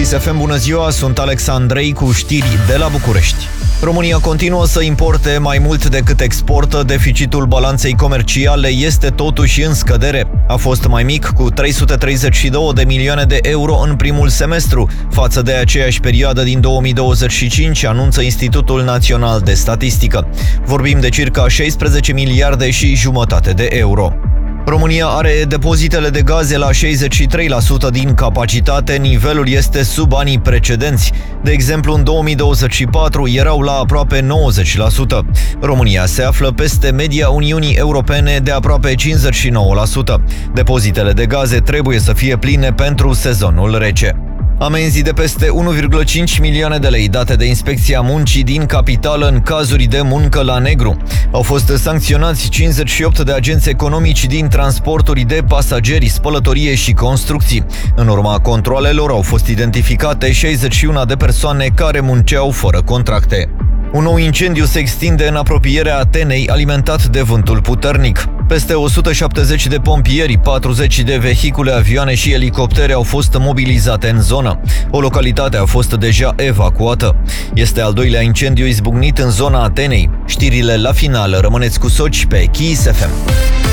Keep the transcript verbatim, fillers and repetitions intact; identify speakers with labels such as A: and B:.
A: Kiss F M, bună ziua, sunt Alexandrei cu știri de la București. România continuă să importe mai mult decât exportă, deficitul balanței comerciale este totuși în scădere. A fost mai mic cu trei sute treizeci și două de milioane de euro în primul semestru, față de aceeași perioadă din două mii douăzeci și cinci, anunță Institutul Național de Statistică. Vorbim de circa șaisprezece miliarde și jumătate de euro. România are depozitele de gaze la șaizeci și trei la sută din capacitate, nivelul este sub anii precedenți. De exemplu, în două mii douăzeci și patru erau la aproape nouăzeci la sută. România se află peste media Uniunii Europene de aproape cincizeci și nouă la sută. Depozitele de gaze trebuie să fie pline pentru sezonul rece. Amenzii de peste unu virgulă cinci milioane de lei date de Inspecția Muncii din capitală în cazuri de muncă la negru. Au fost sancționați cincizeci și opt de agenți economici din transporturi de pasageri, spălătorie și construcții. În urma controalelor au fost identificate șaizeci și unu de persoane care munceau fără contracte. Un nou incendiu se extinde în apropierea Atenei, alimentat de vântul puternic. Peste o sută șaptezeci de pompieri, patruzeci de vehicule, avioane și elicoptere au fost mobilizate în zonă. O localitate a fost deja evacuată. Este al doilea incendiu izbucnit în zona Atenei. Știrile la final, rămâneți cu Soci pe Kiss F M.